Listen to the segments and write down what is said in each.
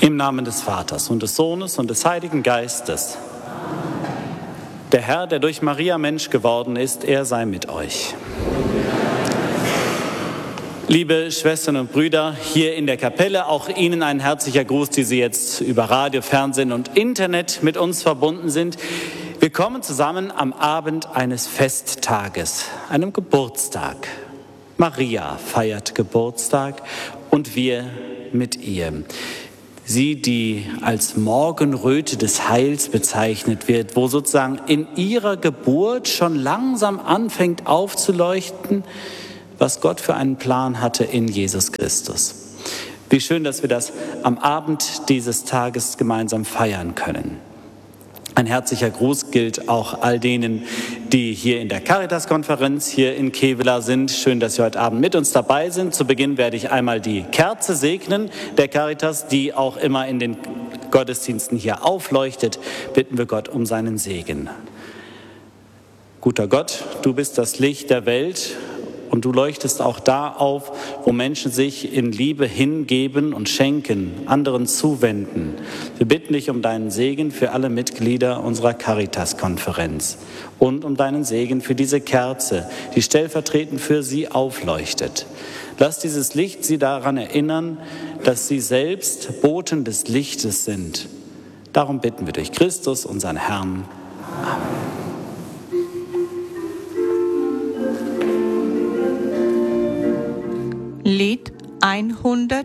Im Namen des Vaters und des Sohnes und des Heiligen Geistes. Der Herr, der durch Maria Mensch geworden ist, er sei mit euch. Liebe Schwestern und Brüder hier in der Kapelle, auch Ihnen ein herzlicher Gruß, die Sie jetzt über Radio, Fernsehen und Internet mit uns verbunden sind. Wir kommen zusammen am Abend eines Festtages, einem Geburtstag. Maria feiert Geburtstag und wir mit ihr. Sie, die als Morgenröte des Heils bezeichnet wird, wo sozusagen in ihrer Geburt schon langsam anfängt aufzuleuchten, was Gott für einen Plan hatte in Jesus Christus. Wie schön, dass wir das am Abend dieses Tages gemeinsam feiern können. Ein herzlicher Gruß gilt auch all denen, die hier in der Caritas-Konferenz hier in Kevela sind. Schön, dass Sie heute Abend mit uns dabei sind. Zu Beginn werde ich einmal die Kerze segnen der Caritas, die auch immer in den Gottesdiensten hier aufleuchtet. Bitten wir Gott um seinen Segen. Guter Gott, du bist das Licht der Welt. Und du leuchtest auch da auf, wo Menschen sich in Liebe hingeben und schenken, anderen zuwenden. Wir bitten dich um deinen Segen für alle Mitglieder unserer Caritas-Konferenz und um deinen Segen für diese Kerze, die stellvertretend für sie aufleuchtet. Lass dieses Licht sie daran erinnern, dass sie selbst Boten des Lichtes sind. Darum bitten wir durch Christus, unseren Herrn. Amen. Lied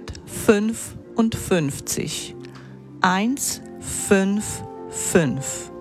155, 155.